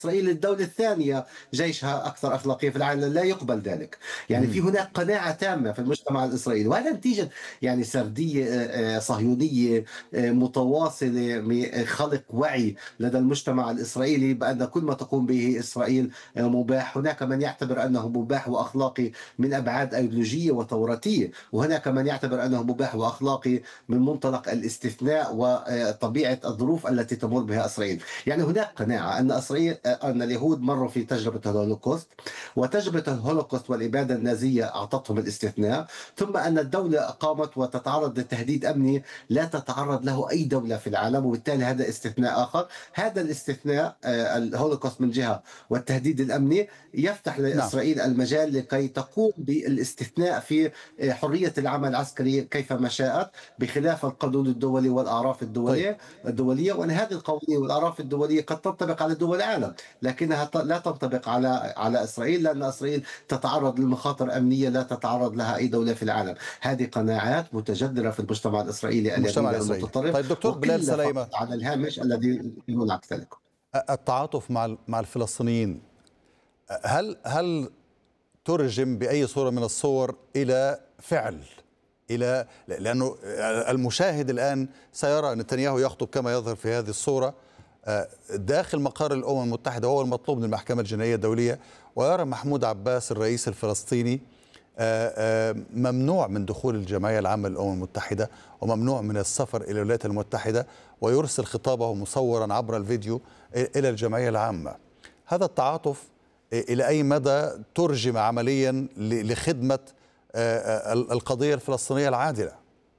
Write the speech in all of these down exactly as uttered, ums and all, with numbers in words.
إسرائيل الدولة الثانية جيشها أكثر أخلاقية في العالم، لا يقبل ذلك. يعني في إمم. هناك قناعة تامة في المجتمع الإسرائيلي، وهذا نتيجة يعني سردية آآ صهيونية آآ متواصلة من خلق وعي لدى المجتمع الإسرائيلي بأن كل ما تقوم به إسرائيل آآ مباح. هناك من يعتبر أنه مباح وأخلاقي من أبعاد أيديولوجية وتوراتية، وهناك من يعتبر أنه مباح وأخلاقي من منطلق الاستثناء وطبيعة الظروف التي تمر بها إسرائيل. يعني هناك قناعة أن إسرائيل أن اليهود مروا في تجربة الهولوكوست، وتجربة الهولوكوست والإبادة النازية أعطتهم الاستثناء، ثم أن الدولة قامت وتتعرض لتهديد أمني لا تتعرض له أي دولة في العالم، وبالتالي هذا استثناء آخر. هذا الاستثناء آه، الهولوكوست من جهة والتهديد الأمني يفتح نعم. لإسرائيل المجال لكي تقوم بالاستثناء في آه، حرية العمل العسكري كيفما شاءت، بخلاف القانون الدولي والأعراف طيب. الدولية الدولية وأن هذه القوانين والأعراف الدولية قد تنطبق على دول العالم، لكنها ط- لا تنطبق على على إسرائيل، لأن إسرائيل تتعرض لمخاطر أمنية لا تتعرض لها أي دولة في العالم. هذه قناعات متجذرة في المجتمع الإسرائيلي المجتمع اليميني الإسرائيلي. المتطرف، طيب دكتور بلال وقلة سليمة، فقط على الهامش الذي يمنع ذلك. التعاطف مع مع الفلسطينيين هل هل ترجم بأي صورة من الصور إلى فعل، إلى لأنه المشاهد الآن سيرى نتنياهو يخطب كما يظهر في هذه الصورة داخل مقر الأمم المتحدة، وهو المطلوب من المحكمة الجنائية الدولية، ويرى محمود عباس الرئيس الفلسطيني ممنوع من دخول الجمعية العامة للأمم المتحدة وممنوع من السفر إلى الولايات المتحدة، ويرسل خطابه مصورا عبر الفيديو إلى الجمعية العامة. هذا التعاطف إلى أي مدى ترجم عمليا لخدمة القضية الفلسطينية العادلة؟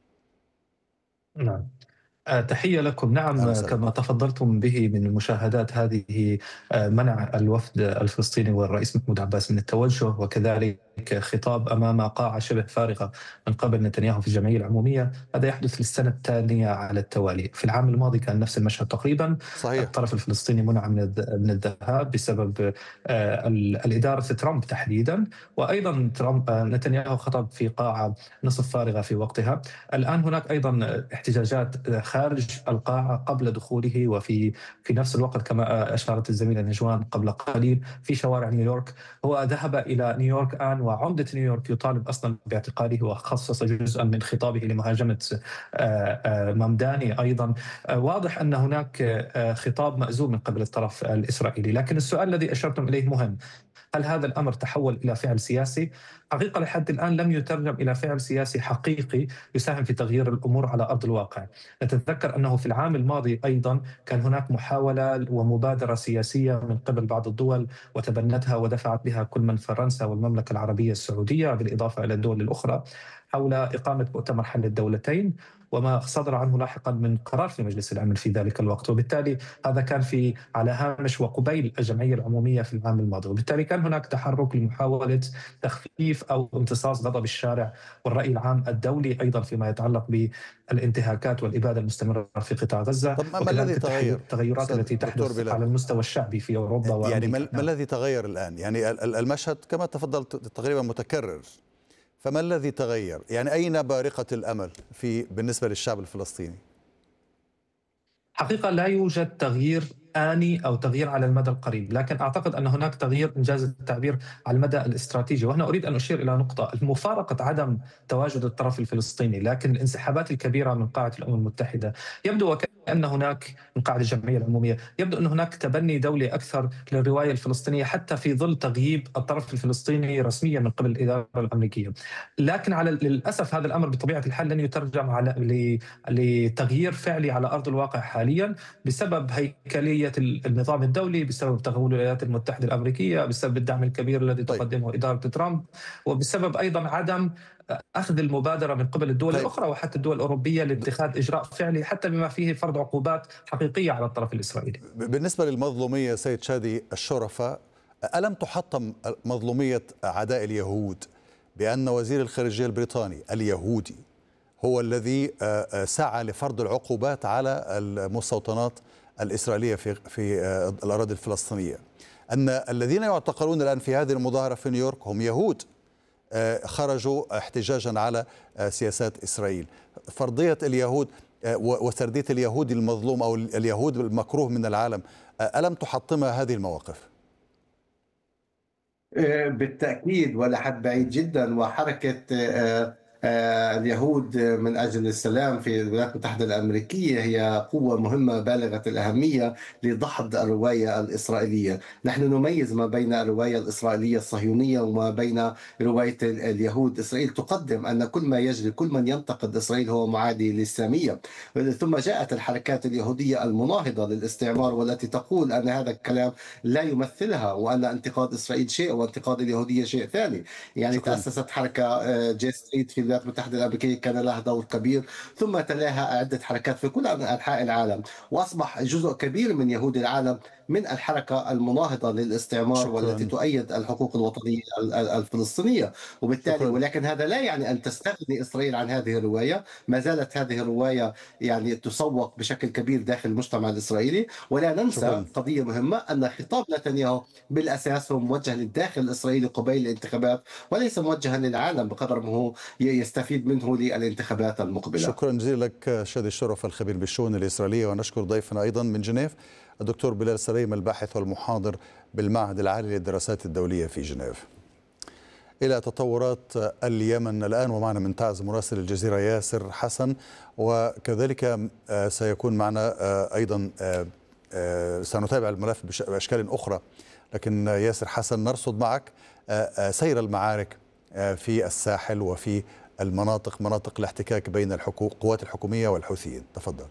نعم. آه، تحية لكم. أهلا نعم، وسهلا. كما تفضلتم به من المشاهدات هذه، آه، منع الوفد الفلسطيني والرئيس محمود عباس من التوجه، وكذلك خطاب أمام قاعة شبه فارغة من قبل نتنياهو في الجمعية العمومية. هذا يحدث للسنة الثانية على التوالي. في العام الماضي كان نفس المشهد تقريبا. صحيح. الطرف الفلسطيني منع من من الذهاب بسبب آه، الإدارة ترامب تحديدا، وأيضا ترامب آه، نتنياهو خطب في قاعة نصف فارغة في وقتها. الآن هناك أيضا احتجاجات خارج القاعة قبل دخوله، وفي في نفس الوقت كما أشارت الزميلة نجوان قبل قليل في شوارع نيويورك. هو ذهب إلى نيويورك الآن، وعمدة نيويورك يطالب أصلا باعتقاله، وخصص جزءا من خطابه لمهاجمة ممداني أيضا. واضح أن هناك خطاب مأزوم من قبل الطرف الإسرائيلي، لكن السؤال الذي أشرتم إليه مهم: هل هذا الأمر تحول إلى فعل سياسي؟ حقيقة لحد الآن لم يترجم إلى فعل سياسي حقيقي يساهم في تغيير الأمور على أرض الواقع. نتذكر أنه في العام الماضي أيضا كان هناك محاولة ومبادرة سياسية من قبل بعض الدول وتبنتها ودفعت بها كل من فرنسا والمملكة العربية السعودية بالإضافة إلى الدول الأخرى، حول إقامة مؤتمر حل الدولتين، وما صدر عنه لاحقا من قرار في مجلس الأمن في ذلك الوقت. وبالتالي هذا كان في على هامش وقبيل الجمعية العمومية في العام الماضي، وبالتالي كان هناك تحرك لمحاولة تخفيف أو امتصاص غضب الشارع والرأي العام الدولي، أيضا فيما يتعلق بالانتهاكات والإبادة المستمرة في قطاع غزة، طب ما الذي تغير؟ التغيرات التي تحدث على المستوى الشعبي في أوروبا وأمريكا. يعني ما الذي تغير الآن؟ يعني المشهد كما تفضلت تقريبا متكرر، فما الذي تغير؟ يعني أين بارقة الأمل في بالنسبة للشعب الفلسطيني؟ حقيقة لا يوجد تغيير آني أو تغيير على المدى القريب، لكن أعتقد أن هناك تغيير إنجاز التعبير على المدى الاستراتيجي. وهنا أريد أن أشير إلى نقطة: مفارقة عدم تواجد الطرف الفلسطيني، لكن الانسحابات الكبيرة من قاعة الأمم المتحدة يبدو وكأن هناك من قاعة الجمعية العمومية يبدو أن هناك تبني دولي أكثر للرواية الفلسطينية، حتى في ظل تغييب الطرف الفلسطيني رسميا من قبل الإدارة الأمريكية. لكن على للأسف هذا الأمر بطبيعة الحال لن يترجم على لتغيير فعلي على أرض الواقع حاليا، بسبب هيكلية النظام الدولي، بسبب تغول الولايات المتحدة الأمريكية، بسبب الدعم الكبير الذي طيب. تقدمه إدارة ترامب، وبسبب أيضا عدم أخذ المبادرة من قبل الدول طيب. الأخرى وحتى الدول الأوروبية لاتخاذ إجراء فعلي، حتى بما فيه فرض عقوبات حقيقية على الطرف الإسرائيلي. بالنسبة للمظلومية سيد شادي الشرفاء، ألم تحطم مظلومية أعداء اليهود بأن وزير الخارجية البريطاني اليهودي هو الذي سعى لفرض العقوبات على المستوطنات الإسرائيلية في في الأراضي الفلسطينية، أن الذين يعتقلون الآن في هذه المظاهرة في نيويورك هم يهود خرجوا احتجاجا على سياسات إسرائيل؟ فرضية اليهود وسردية اليهود المظلوم أو اليهود المكروه من العالم، ألم تحطمها هذه المواقف؟ بالتأكيد، ولا حد بعيد جدا. وحركة اليهود من أجل السلام في الولايات المتحدة الأمريكية هي قوة مهمة بالغة الأهمية لدحض الرواية الإسرائيلية. نحن نميز ما بين الرواية الإسرائيلية الصهيونية وما بين رواية اليهود. إسرائيل تقدم أن كل ما يجري، كل من ينتقد إسرائيل هو معادي للإسلامية. ثم جاءت الحركات اليهودية المناهضة للاستعمار والتي تقول أن هذا الكلام لا يمثلها، وأن انتقاد إسرائيل شيء وانتقاد اليهودية شيء ثاني. يعني شكرا. تأسست حركة جي ستريت في الولايات المتحدة الأمريكية كان لها دور كبير، ثم تلاها عدة حركات في كل أنحاء العالم، وأصبح جزء كبير من يهود العالم من الحركة المناهضة للاستعمار والتي شكرا. تؤيد الحقوق الوطنية الفلسطينية. وبالتالي شكرا. ولكن هذا لا يعني أن تستغني إسرائيل عن هذه الرواية. ما زالت هذه الرواية يعني تسوق بشكل كبير داخل المجتمع الإسرائيلي. ولا ننسى شكرا. قضية مهمة، أن خطاب نتنياهو بالأساس هو موجه للداخل الإسرائيلي قبيل الانتخابات، وليس موجها للعالم بقدر ما هو يستفيد منه للانتخابات المقبلة. شكرا جزيلا لك شادي الشرف الخبير بالشؤون الإسرائيلية، ونشكر ضيفنا أيضا من جنيف الدكتور بلال سليم الباحث والمحاضر بالمعهد العالي للدراسات الدولية في جنيف. إلى تطورات اليمن الآن، ومعنا من تعز مراسل الجزيرة ياسر حسن، وكذلك سيكون معنا أيضا سنتابع الملف بأشكال أخرى. لكن ياسر حسن، نرصد معك سير المعارك في الساحل وفي المناطق، مناطق الاحتكاك بين القوات الحكومية والحوثيين. تفضل.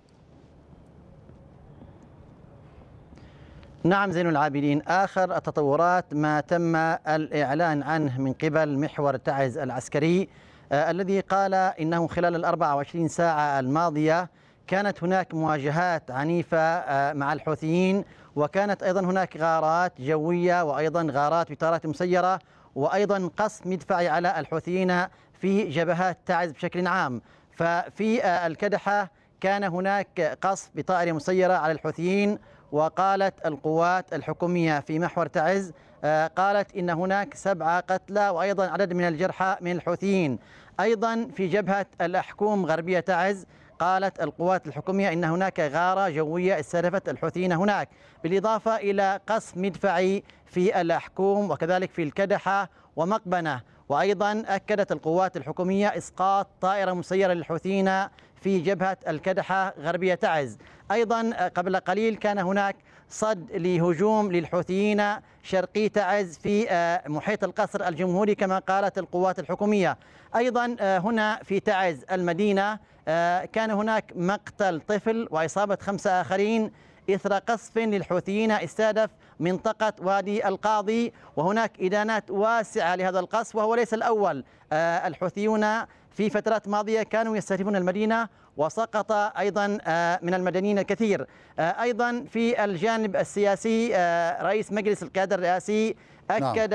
نعم زين العابدين، آخر التطورات ما تم الإعلان عنه من قبل محور تعز العسكري آه الذي قال إنه خلال الأربع وعشرين ساعة الماضية كانت هناك مواجهات عنيفة آه مع الحوثيين، وكانت أيضا هناك غارات جوية وأيضا غارات بطارات مسيرة وأيضا قصف مدفعي على الحوثيين في جبهات تعز بشكل عام. ففي آه الكدحة كان هناك قصف بطائرة مسيرة على الحوثيين، وقالت القوات الحكومية في محور تعز قالت إن هناك سبعة قتلى وأيضا عدد من الجرحى من الحوثيين. أيضا في جبهة الأحكوم غربية تعز قالت القوات الحكومية إن هناك غارة جوية استهدفت الحوثيين هناك، بالإضافة إلى قصف مدفعي في الأحكوم وكذلك في الكدحة ومقبنة. وأيضا أكدت القوات الحكومية إسقاط طائرة مسيرة للحوثيين في جبهة الكدحة غربية تعز. أيضا قبل قليل كان هناك صد لهجوم للحوثيين شرقي تعز في محيط القصر الجمهوري كما قالت القوات الحكومية. أيضا هنا في تعز المدينة كان هناك مقتل طفل وإصابة خمسة آخرين إثر قصف للحوثيين استهدف منطقة وادي القاضي، وهناك إدانات واسعة لهذا القصف وهو ليس الأول. الحوثيون في فترات ماضية كانوا يستهدفون المدينة وسقط أيضا من المدنيين الكثير. أيضا في الجانب السياسي رئيس مجلس القيادة الرئاسي أكد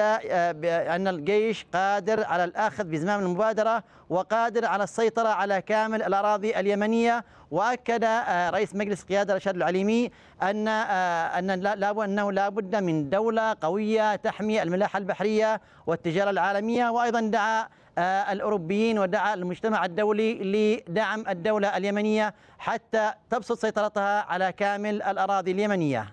أن الجيش قادر على الأخذ بزمام المبادرة وقادر على السيطرة على كامل الأراضي اليمنية. وأكد رئيس مجلس القيادة رشاد العليمي أن أن أنه لا بد من دولة قوية تحمي الملاحة البحرية والتجارة العالمية. وأيضا دعا الأوروبيين ودعا المجتمع الدولي لدعم الدولة اليمنية حتى تبسط سيطرتها على كامل الأراضي اليمنية.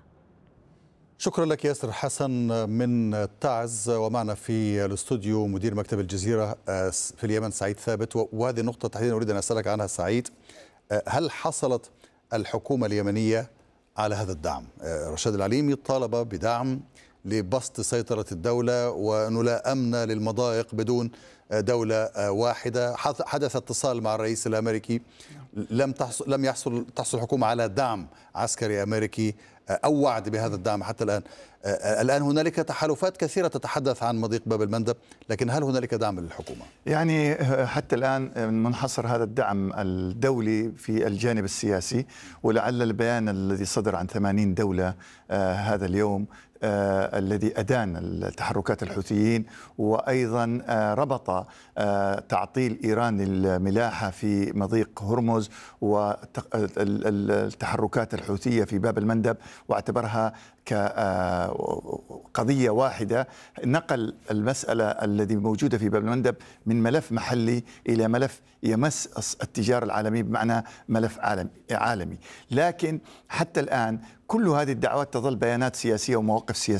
شكرا لك ياسر حسن من تعز. ومعنا في الاستوديو مدير مكتب الجزيرة في اليمن سعيد ثابت، وهذه النقطة تحديدا أريد أن أسألك عنها سعيد. هل حصلت الحكومة اليمنية على هذا الدعم؟ رشاد العليمي طالب بدعم لبسط سيطرة الدولة وأنه لا أمن للمضايق بدون دولة واحدة. حدث اتصال مع الرئيس الأمريكي، لم تحصل لم يحصل تحصل الحكومة على دعم عسكري أمريكي أو وعد بهذا الدعم حتى الآن. الآن هنالك تحالفات كثيرة تتحدث عن مضيق باب المندب، لكن هل هنالك دعم للحكومة؟ يعني حتى الآن منحصر هذا الدعم الدولي في الجانب السياسي، ولعل البيان الذي صدر عن ثمانين دولة آه هذا اليوم آه الذي أدان التحركات الحوثيين، وأيضا آه ربط اعتبرها تعطيل إيران الملاحة في مضيق هرمز والتحركات الحوثية في باب المندب، واعتبرها كقضية واحدة، نقل المسألة الذي موجودة في باب المندب من ملف محلي إلى ملف يمس التجارة العالمية، بمعنى ملف عالمي. لكن حتى الآن كل هذه الدعوات تظل بيانات سياسية ومواقف سياسية.